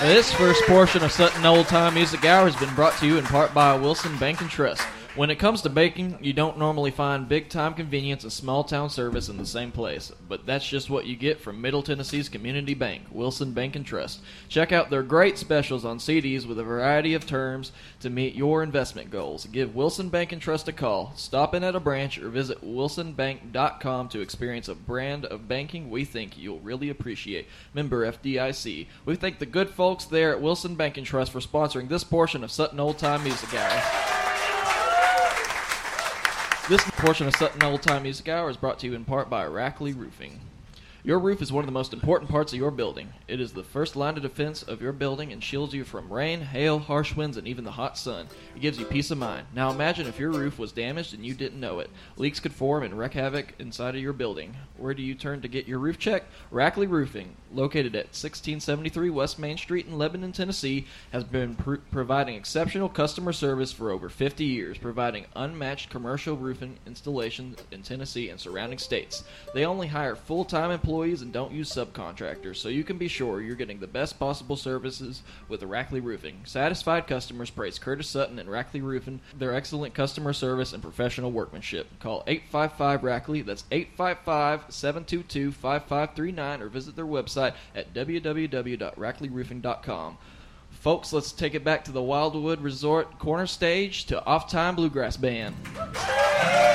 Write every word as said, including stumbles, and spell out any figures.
This first portion of Sutton Old Time Music Hour has been brought to you in part by Wilson Bank and Trust. When it comes to banking, you don't normally find big-time convenience and small-town service in the same place, but that's just what you get from Middle Tennessee's community bank, Wilson Bank and Trust. Check out their great specials on C Ds with a variety of terms to meet your investment goals. Give Wilson Bank and Trust a call, stop in at a branch, or visit wilson bank dot com to experience a brand of banking we think you'll really appreciate. Member F D I C. We thank the good folks there at Wilson Bank and Trust for sponsoring this portion of Sutton Old Time Music Hour. This portion of Sutton Old Time Music Hour is brought to you in part by Rackley Roofing. Your roof is one of the most important parts of your building. It is the first line of defense of your building and shields you from rain, hail, harsh winds, and even the hot sun. It gives you peace of mind. Now imagine if your roof was damaged and you didn't know it. Leaks could form and wreak havoc inside of your building. Where do you turn to get your roof checked? Rackley Roofing, located at sixteen seventy-three West Main Street in Lebanon, Tennessee, has been pr- providing exceptional customer service for over fifty years, providing unmatched commercial roofing installations in Tennessee and surrounding states. They only hire full-time employees and don't use subcontractors, so you can be sure you're getting the best possible services with Rackley Roofing. Satisfied customers praise Curtis Sutton and Rackley Roofing, their excellent customer service and professional workmanship. Call eight five five Rackley, that's eight five five, seven two two, five five three nine, or visit their website at w w w dot rackley roofing dot com. Folks, let's take it back to the Wildwood Resort corner stage to Off Time Bluegrass Band.